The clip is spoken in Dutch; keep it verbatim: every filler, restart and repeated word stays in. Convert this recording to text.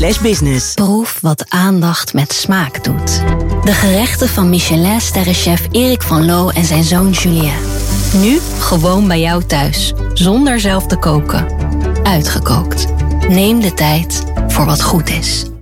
slash business. Proef wat aandacht met smaak doet. De gerechten van Michelin-sterrenchef Erik van Loo en zijn zoon Julien. Nu gewoon bij jou thuis, zonder zelf te koken. Uitgekookt. Neem de tijd voor wat goed is.